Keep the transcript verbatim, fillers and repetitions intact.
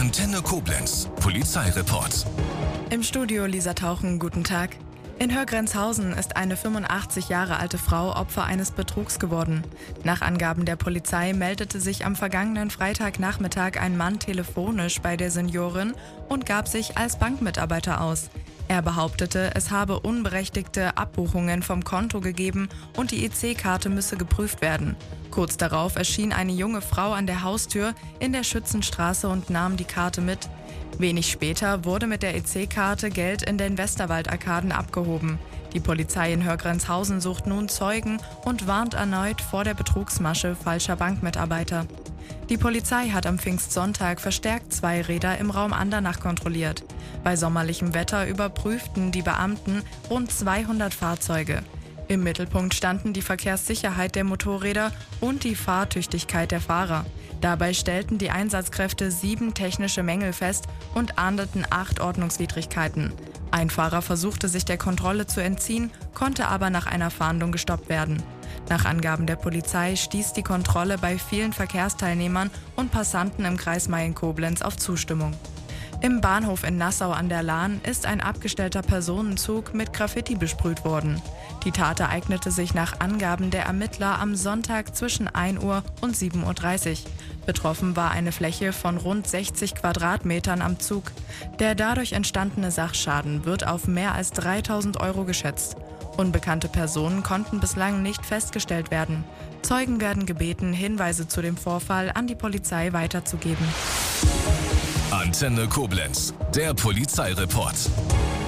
Antenne Koblenz, Polizeireport. Im Studio Lisa Tauchen, guten Tag. In Hörgrenzhausen ist eine fünfundachtzig Jahre alte Frau Opfer eines Betrugs geworden. Nach Angaben der Polizei meldete sich am vergangenen Freitagnachmittag ein Mann telefonisch bei der Seniorin und gab sich als Bankmitarbeiter aus. Er behauptete, es habe unberechtigte Abbuchungen vom Konto gegeben und die E C-Karte müsse geprüft werden. Kurz darauf erschien eine junge Frau an der Haustür in der Schützenstraße und nahm die Karte mit. Wenig später wurde mit der E C-Karte Geld in den Westerwald-Arkaden abgehoben. Die Polizei in Hörgrenzhausen sucht nun Zeugen und warnt erneut vor der Betrugsmasche falscher Bankmitarbeiter. Die Polizei hat am Pfingstsonntag verstärkt zwei Räder im Raum Andernach kontrolliert. Bei sommerlichem Wetter überprüften die Beamten rund zweihundert Fahrzeuge. Im Mittelpunkt standen die Verkehrssicherheit der Motorräder und die Fahrtüchtigkeit der Fahrer. Dabei stellten die Einsatzkräfte sieben technische Mängel fest und ahndeten acht Ordnungswidrigkeiten. Ein Fahrer versuchte sich der Kontrolle zu entziehen, konnte aber nach einer Fahndung gestoppt werden. Nach Angaben der Polizei stieß die Kontrolle bei vielen Verkehrsteilnehmern und Passanten im Kreis Mayen-Koblenz auf Zustimmung. Im Bahnhof in Nassau an der Lahn ist ein abgestellter Personenzug mit Graffiti besprüht worden. Die Tat ereignete sich nach Angaben der Ermittler am Sonntag zwischen ein Uhr und sieben Uhr dreißig. Betroffen war eine Fläche von rund sechzig Quadratmetern am Zug. Der dadurch entstandene Sachschaden wird auf mehr als dreitausend Euro geschätzt. Unbekannte Personen konnten bislang nicht festgestellt werden. Zeugen werden gebeten, Hinweise zu dem Vorfall an die Polizei weiterzugeben. Antenne Koblenz, der Polizeireport.